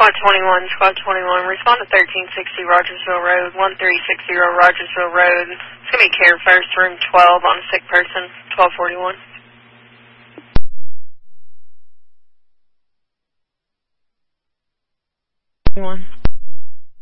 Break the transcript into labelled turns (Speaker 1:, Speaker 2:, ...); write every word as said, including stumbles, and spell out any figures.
Speaker 1: Squad twenty-one, Squad twenty-one, respond to thirteen sixty Rogersville Road, one three six zero Rogersville Road. It's going to be care first, room twelve on a sick person, twelve forty-one.
Speaker 2: One.